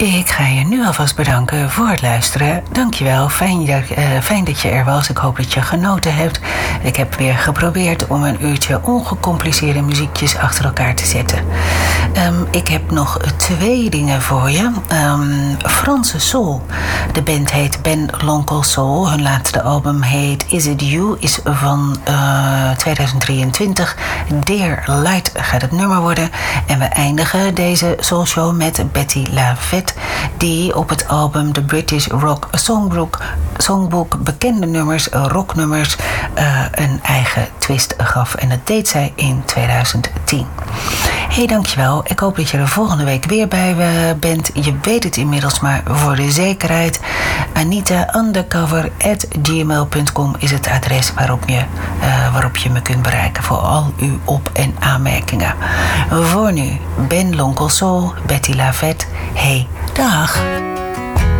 Ik ga je nu alvast bedanken voor het luisteren. Dankjewel, fijn dat je er was. Ik hoop dat je genoten hebt. Ik heb weer geprobeerd om een uurtje ongecompliceerde muziekjes achter elkaar te zetten. Ik heb nog 2 dingen voor je. Franse Soul. De band heet Ben L'Oncle Soul. Hun laatste album heet Is It You, is van 2023. Dear Light gaat het nummer worden. En we eindigen deze soulshow met Betty LaVette, die op het album The British Rock Songbook bekende nummers, rocknummers, een eigen twist gaf. En dat deed zij in 2010. Hey, dankjewel. Ik hoop dat je er volgende week weer bij bent. Je weet het inmiddels, maar voor de zekerheid. AnitaUndercover@gmail.com is het adres waarop je me kunt bereiken voor al uw op- en aanmerkingen. Voor nu, Ben L'Oncle Soul, Betty LaVette. Hey, dag.